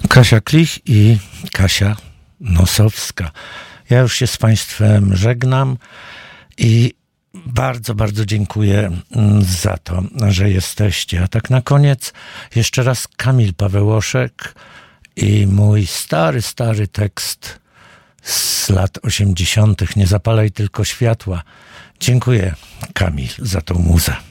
Kasia Klich i Kasia Nosowska. Ja już się z Państwem żegnam i bardzo, bardzo dziękuję za to, że jesteście. A tak na koniec jeszcze raz Kamil Pawełoszek i mój stary tekst z lat 80. Nie zapalaj tylko światła. Dziękuję, Kamil, za tą muzę.